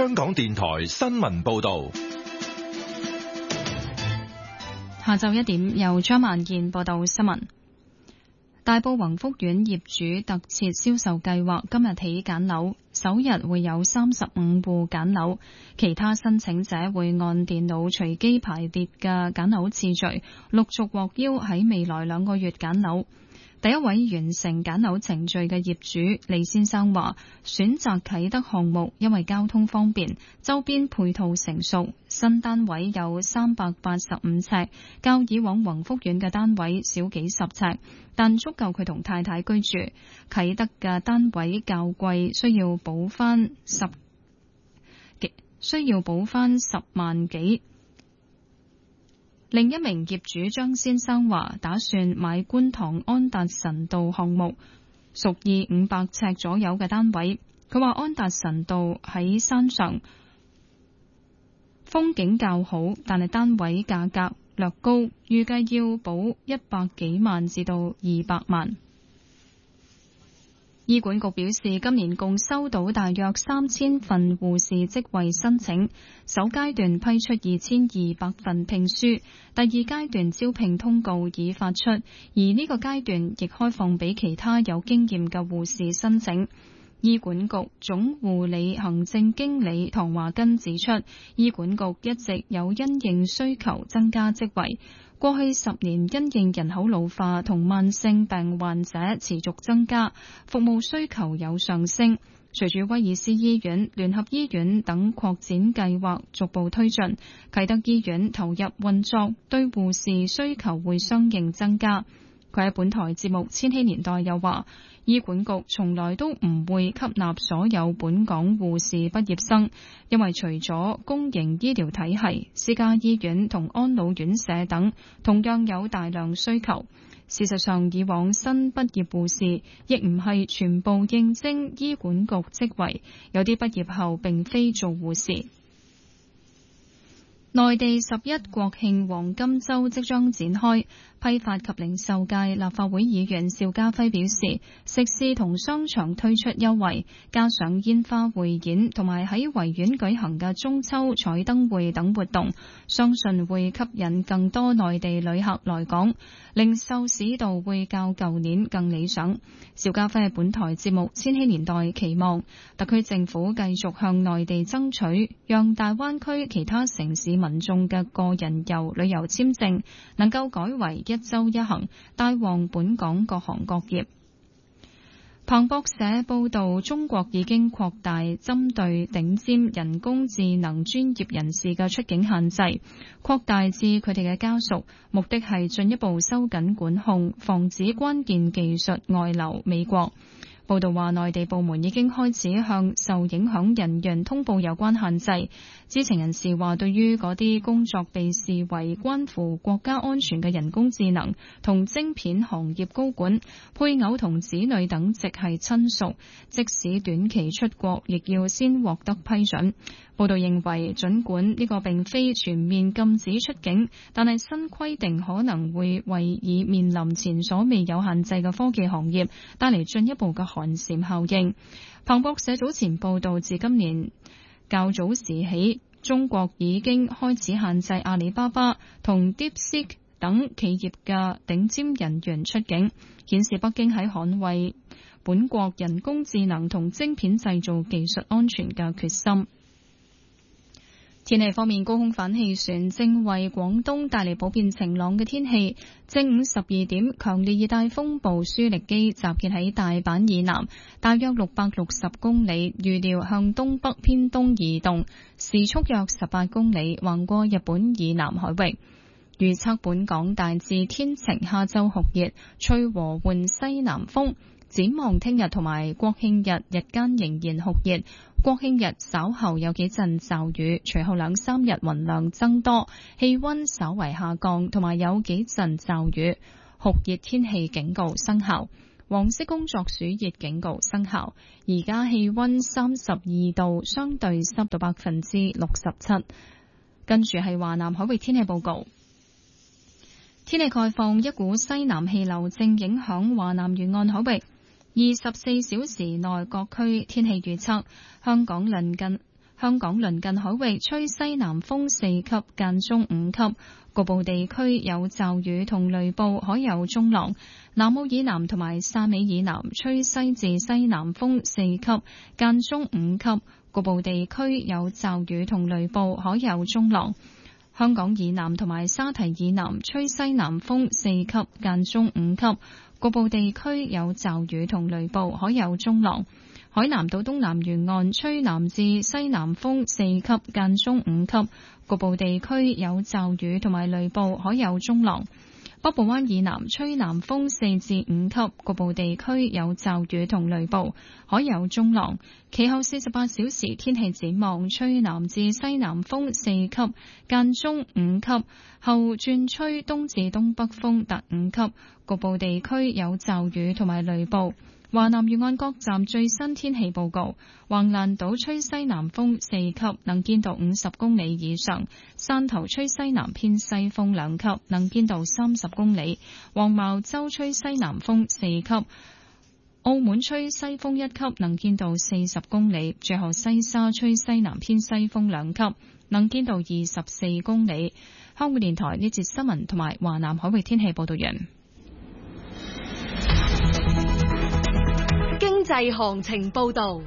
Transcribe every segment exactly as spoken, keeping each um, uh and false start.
香港電台新聞報道。 下晝一點，由張萬健報道新聞。大埔宏福苑業主特設銷售計劃今日起揀樓，首日會有三十五戶揀樓，其他申請者會按電腦隨機排列嘅揀樓次序，陸續獲邀喺未來兩個月揀樓。第一位完成揀樓程序嘅業主李先生話，選擇啟德項目因為交通方便，周邊配套成熟，新單位有三百八十五尺，較以往宏福苑嘅單位少幾十尺，但足夠佢同太太居住。啟德嘅單位較貴，需要補翻十需要補翻十萬幾。另一名業主張先生話，打算買觀塘安達臣道項目，屬意五百尺左右嘅單位。佢話安達臣道喺山上，風景較好，但係單位價格略高，預計要補一百幾萬至到二百萬。醫管局表示，今年共收到大約三千份護士職位申請，首階段批出二千二百份聘書，第二階段招聘通告已發出，而呢個階段亦開放俾其他有經驗嘅護士申請。醫管局總護理行政經理唐華根指出，醫管局一直有因應需求增加職位。過去十年因應人口老化同慢性病患者持續增加，服務需求有上升。隨住威爾斯醫院、聯合醫院等擴展計劃逐步推進，啟德醫院投入運作，對護士需求會相應增加。佢喺本台節目《千禧年代》又話，醫管局從來都唔會吸納所有本港護士畢業生，因為除咗公營醫療體系，私家醫院同安老院舍等同樣有大量需求。事實上，以往新畢業護士亦唔係全部應徵醫管局職位，有啲畢業後並非做護士。內地十一國慶黃金週即將展開，批發及零售界立法會議員邵家輝表示，食肆同商場推出優惠，加上煙花匯演同埋喺維園舉行嘅中秋彩燈會等活動，相信會吸引更多內地旅客來港，零售市道會較舊年更理想。邵家輝喺本台節目《千禧年代》期望特區政府繼續向內地爭取，讓大灣區其他城市民眾嘅個人遊旅遊簽證能夠改為一周一行，帶旺本港各行各業。彭博社報道，中國已經擴大針對頂尖人工智能專業人士嘅出境限制，擴大至佢哋嘅家屬，目的係進一步收緊管控，防止關鍵技術外流美國。報道話，內地部門已經開始向受影響人員通報有關限制。知情人士話，對於嗰啲工作被視為關乎國家安全嘅人工智能同晶片行業高管、配偶同子女等直系親屬，即使短期出國，亦要先獲得批准。報道認為，儘管呢個並非全面禁止出境，但係新規定可能會為已面臨前所未有限制嘅科技行業帶嚟進一步嘅寒蟬效應。彭博社早前報道，自今年較早時起，中國已經開始限制阿里巴巴同 DeepSeek 等企業嘅頂尖人員出境，顯示北京喺捍衛本國人工智能同晶片製造技術安全嘅決心。天氣方面，高空反氣旋正為廣東帶嚟普遍晴朗嘅天氣。正午十二點，強烈熱帶風暴舒力基集結喺大阪以南，大約六百六十公里，預料向東北偏東移動，時速約十八公里，橫過日本以南海域。預測本港大致天晴，下晝酷熱，吹和緩西南風。展望聽日同埋國慶日，日間仍然酷熱。國慶日稍後有幾陣驟雨，隨後兩三日雲量增多，氣溫稍為下降，同埋有幾陣驟雨。酷熱天氣警告生效，黃色工作暑熱警告生效。而家氣溫三十二度，相對濕度百分之六十七。跟住係華南海域天氣報告。天氣概況，一股西南氣流正影響華南沿岸海域。二十四小時內各區天氣預測：香港鄰近香港鄰近海域吹西南風四級，間中五級，局部地區有驟雨同雷暴，海有中浪。南澳以南同埋汕尾以南吹西至西南風四級，間中五級，局部地區有驟雨同雷暴，海有中浪。香港以南同埋沙堤以南吹西南風四級，間中五級，局部地區有驟雨同雷暴，海有中浪。海南島東南沿岸吹南至西南風四級，間中五級，局部地區有驟雨同埋雷暴，海有中浪。北部灣以南吹南風四至五級，局部地區有驟雨同雷暴，海有中浪。其後四十八小時天氣展望，吹南至西南風四級，間中五級，後轉吹東至東北風達五級，局部地區有驟雨同埋雷暴。華南沿岸各站最新天氣報告：橫瀾島吹西南風四級，能見度五十公里以上；汕頭吹西南偏西風兩級，能見度三十公里；黃茅洲吹西南風四級；澳門吹西風一級，能見度四十公里；最後西沙吹西南偏西風兩級，能見度二十四公里。香港電台呢節新聞同埋華南海域天氣報道完。 經濟行情報道。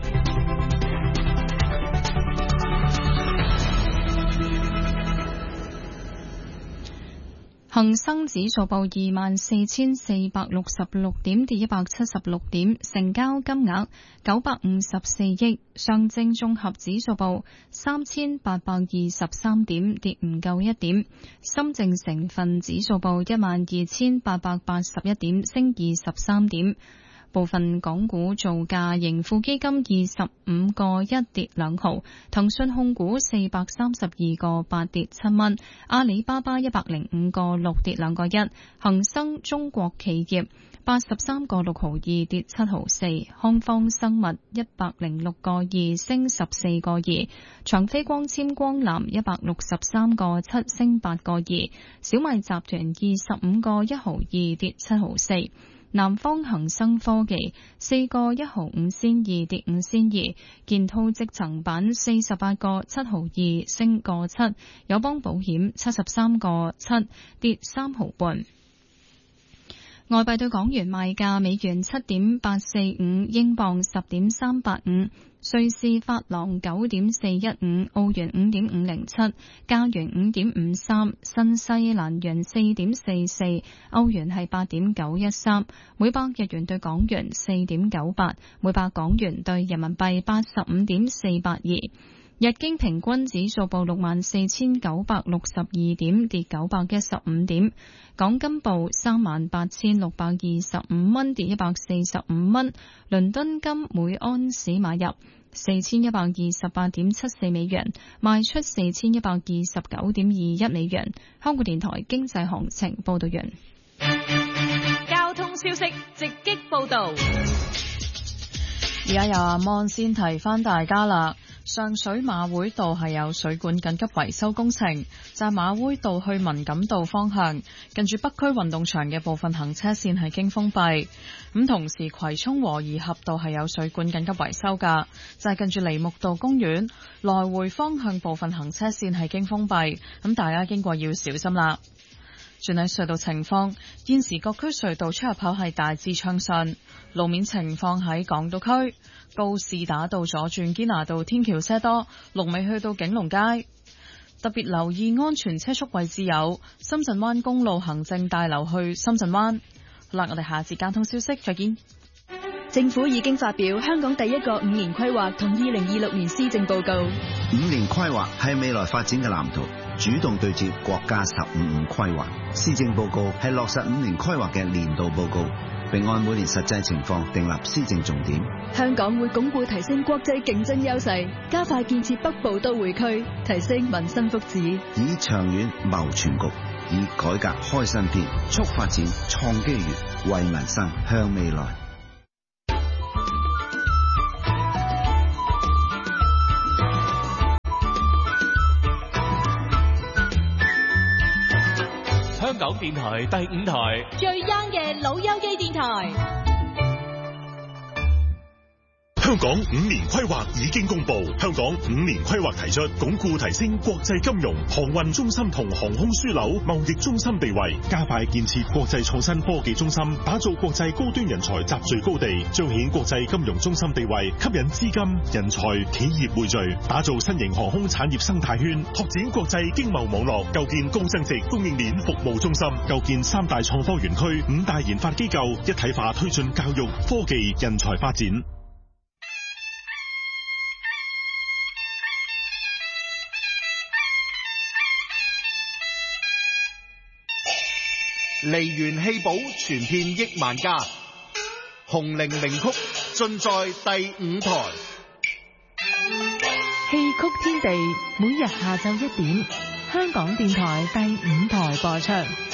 恒生指數報二萬四千四百六十六點，跌一百七十六點，成交金額九百五十四億。上證綜合指數報三千八百二十三點，跌唔夠一點。深證成分指數報一萬二千八百八十一點，升二十三點。部分港股造價，盈富基金二十五個一跌兩毫，騰訊控股四百三十二個八跌七蚊，阿里巴巴一百零五個六跌兩個一，恒生中國企業八十三個六毫二跌七毫四，康方生物一百零六個二升十四個二，長飛光纖光纜一百六十三個七升八個二，小米集團二十五個一毫二跌七毫四。南方恒生科技四個一毫五仙二跌五仙二，建滔積層板四十八個七毫二升個七，友邦保險七十三個七跌三毫半。外幣對港元賣價：美元七點八四五，英鎊十點三八五，瑞士法郎九點四一五，澳元五點五零七，加元五點五三，新西蘭元四點四四，歐元係八點九一三，每百日元對港元四點九八，每百港元對人民幣八十五點四八二。日經平均指數報六萬四千九百六十二點，跌九百一十五點。港金報三萬八千六百二十五蚊，跌一百四十五蚊。倫敦金每安士買入四千一百二十八點七四美元，賣出四千一百二十九點二一美元。香港電台經濟行情報道完。 交通消息直擊報道。 而家有阿 Mon 先提翻大家啦。上水馬會道係有水管緊急維修工程，就係馬會道去文錦道方向，近住北區運動場嘅部分行車線係經封閉。咁同時葵涌和宜合道係有水管緊急維修噶，就係近住梨木道公園來回方向部分行車線係經封閉，咁大家經過要小心啦。轉喺隧道情況，現時各區隧道出入口係大致暢順。路面情況喺港島區告士打道左轉堅拿道天橋車多，龍尾去到景隆街。特別留意安全車速位置有深圳灣公路行政大樓去深圳灣。好啦，我哋下次交通消息再見。 政府已經發表香港第一個五年規劃同二零二六年施政報告。 五年規劃係未來發展嘅藍圖，主動對接國家十五五規劃。施政報告係落實五年規劃嘅年度報告，並按每年實際情況訂立施政重點。 香港會鞏固提升國際競爭優勢，加快建設北部都會區，提升民生福祉， 以長遠謀全局，以改革開新篇，促發展創機遇，為民生向未來。 香港電台第五台最 young 嘅老友記電台。 香港五年規劃已經公布，香港五年規劃提出鞏固提升國際金融、航運中心同航空樞紐貿易中心地位，加快建設國際創新科技中心，打造國際高端人才集聚高地，彰顯國際金融中心地位，吸引資金、人才、企業匯聚，打造新型航空產業生態圈，拓展國際經貿網絡，構建高增值供應鏈服務中心，構建三大創科園區、五大研發機構，一體化推進教育、科技、人才發展。 梨園戲寶傳遍億萬家，紅伶名曲盡在第五台。 戲曲天地每日下晝一點，香港電台第五台播出。